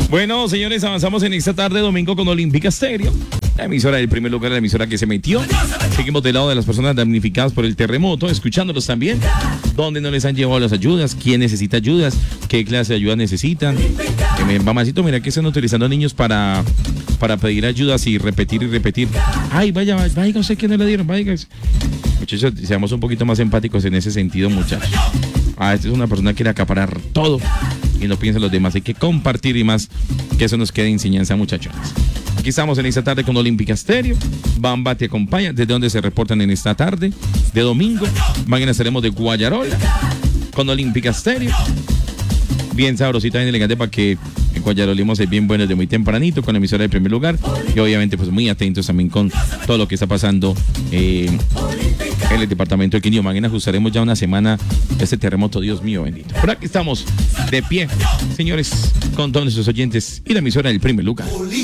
Bueno, señores, avanzamos en esta tarde domingo con Olímpica Estéreo, la emisora del primer lugar, la emisora que se metió. Seguimos del lado de las personas damnificadas por el terremoto, escuchándolos también. ¿Dónde no les han llevado las ayudas? ¿Quién necesita ayudas? ¿Qué clase de ayuda necesitan? Mamacito, mira que están utilizando niños para pedir ayudas y repetir y repetir. Ay, vaya, no sé qué no le dieron, vaya. Muchachos, seamos un poquito más empáticos en ese sentido, muchachos. Esta es una persona que quiere acaparar todo y no piensa en los demás. Hay que compartir y más que eso nos quede enseñanza, muchachos. Aquí estamos en esta tarde con Olímpica Estéreo. Bamba te acompaña. ¿Desde donde se reportan en esta tarde de domingo? Mañana estaremos de Guayarola con Olímpica Estéreo. Bien sabrosita, bien elegante para que en Guayarolimos es bien bueno desde muy tempranito con la emisora del primer lugar. Y obviamente pues muy atentos también con todo lo que está pasando en el departamento de Quindío. Mañana ajustaremos ya una semana de este terremoto, Dios mío bendito. Por aquí estamos de pie, señores, con todos nuestros oyentes y la emisora del primer lugar.